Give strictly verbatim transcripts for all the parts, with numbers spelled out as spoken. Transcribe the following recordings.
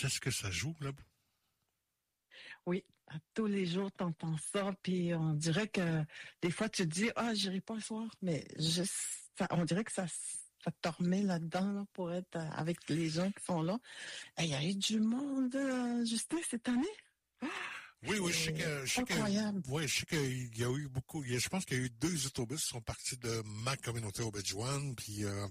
sais ce que ça joue là-bas? Oui, à tous les jours, t'entends ça, puis on dirait que des fois, tu te dis, ah, j'irai pas le soir, mais juste, ça, on dirait que ça, ça te remet là-dedans là, pour être euh, avec les gens qui sont là. Il y a eu du monde, euh, Justin, cette année. Oui, oui, je sais C'est que, je sais que, incroyable. ouais, je sais qu'il y a eu beaucoup, il y a- je pense qu'il y a eu deux autobus qui sont partis de ma communauté aubaine, puis euh,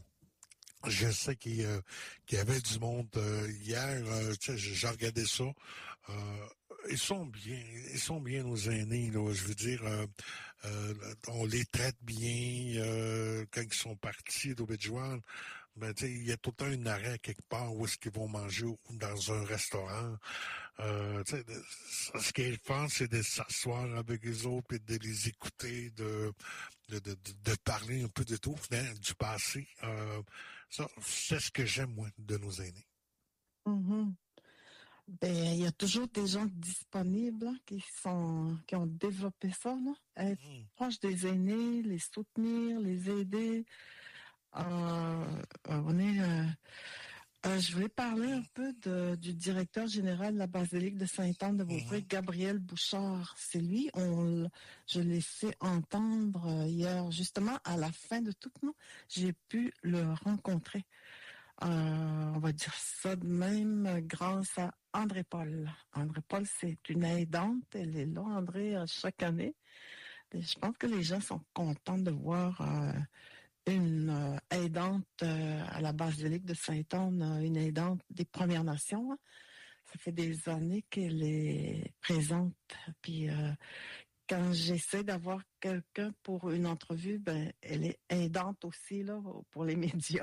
je sais qu'il, euh, qu'il y avait du monde euh, hier, euh, tu sais, j'ai j'ai regardé ça. Euh, ils sont bien, ils sont bien nos aînés, là. Je veux dire, euh, euh, on les traite bien euh, quand ils sont partis d'Aubaine. Ben, tu sais, il y a tout le temps un arrêt quelque part où est-ce qu'ils vont manger ou dans un restaurant. Euh, tu sais, de- ce qu'ils font, c'est de s'asseoir avec les autres et de les écouter, de de, de, de de parler un peu de tout, hein, du passé. Euh, ça, c'est ce que j'aime, moi, de nos aînés. Mhm. Ben, il y a toujours des gens disponibles là, qui sont, qui ont développé ça, là. Être Mhm. proche des aînés, les soutenir, les aider. Euh, euh, on est, euh, euh, je voulais parler un peu de, du directeur général de la basilique de Sainte-Anne-de-Beaupré, Mhm. Gabriel Bouchard. C'est lui, on, l- je l'ai fait entendre euh, hier, justement à la fin de tout, nous, j'ai pu le rencontrer. Euh, on va dire ça de même euh, grâce à André Paul. André Paul, c'est une aidante. Elle est là, André, euh, chaque année. Et je pense que les gens sont contents de voir euh, une euh, aidante euh, à la basilique de Sainte-Anne, euh, une aidante des Premières Nations, hein. Ça fait des années qu'elle est présente. Puis euh, quand j'essaie d'avoir quelqu'un pour une entrevue, ben elle est aidante aussi là pour les médias.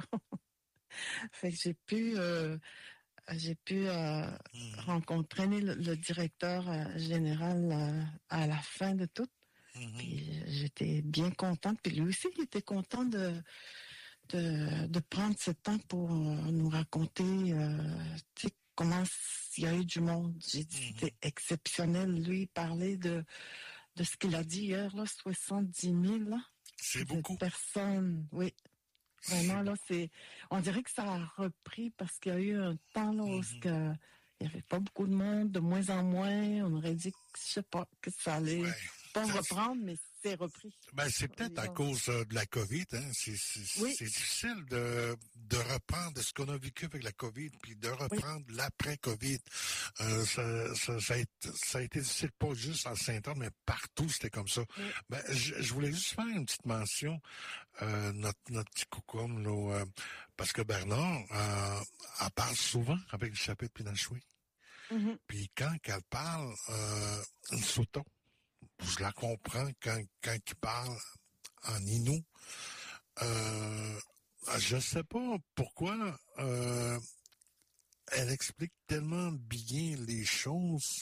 Fait que j'ai pu euh, j'ai pu euh, Mhm. rencontrer le, le directeur euh, général euh, à la fin de tout. Mhm. Puis euh, j'étais bien contente. Puis lui aussi, il était content de de, de prendre ce temps pour euh, nous raconter euh, tu sais, comment il y a eu du monde. J'ai dit Mhm. c'était exceptionnel. Lui, il parlait de, de ce qu'il a dit hier, là, soixante-dix mille là, C'est de beaucoup. personnes. Oui, C'est vraiment, là, beaucoup. c'est. On dirait que ça a repris parce qu'il y a eu un temps là où ce Mhm. que, il n'y avait pas beaucoup de monde, de moins en moins. On aurait dit que je sais pas, que ça allait Ouais. pas Ça, reprendre, mais c'est repris. Ben, c'est peut-être Les à gens. cause euh, de la COVID, hein. C'est, c'est, Oui, c'est difficile de, de reprendre ce qu'on a vécu avec la COVID, puis de oui. reprendre l'après-COVID. Euh, ça, ça, ça, a été, ça a été difficile, pas juste en Saint-Anne, mais partout, c'était comme ça. Oui. Ben, je, je voulais juste faire une petite mention, euh, notre, notre petit coucou, là, euh, parce que Bernard, euh, elle parle souvent avec le chapitre Pinachoué. Mhm. Puis quand elle parle, euh, une sauton, je la comprends quand, quand il parle en Inou. Euh, je sais pas pourquoi euh, elle explique tellement bien les choses